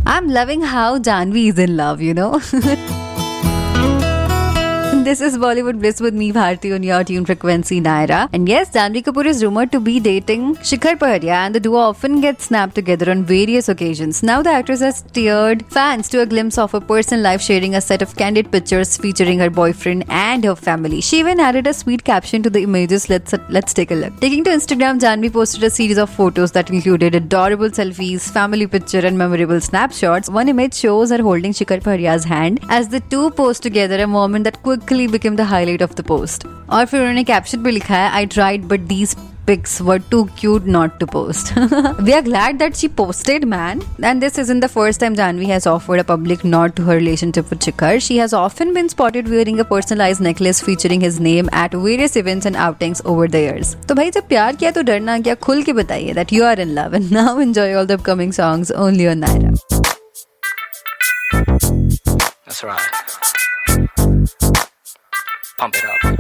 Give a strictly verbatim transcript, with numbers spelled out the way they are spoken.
I'm loving how Janvi is in love, you know. This is Bollywood Bliss with me, Bharti, on your tune frequency, Naira. And yes, Janvi Kapoor is rumored to be dating Shikhar Paharia, and the duo often gets snapped together on various occasions. Now the actress has steered fans to a glimpse of her personal life, sharing a set of candid pictures featuring her boyfriend and her family. She even added a sweet caption to the images. Let's let's take a look. Taking to Instagram, Janvi posted a series of photos that included adorable selfies, family picture, and memorable snapshots. One image shows her holding Shikhar Paharia's hand as the two pose together, a moment that quickly became the highlight of the post. और फिर उन्होंने caption पे लिखा है, I tried but these pics were too cute not to post. We are glad that she posted, man. And this isn't the first time Janvi has offered a public nod to her relationship with Shikhar. She has often been spotted wearing a personalized necklace featuring his name at various events and outings over the years. तो भाई जब प्यार किया तो डरना क्या, खुल के बताइए that you are in love. And now enjoy all the upcoming songs only on Naira. That's right. Pump it up.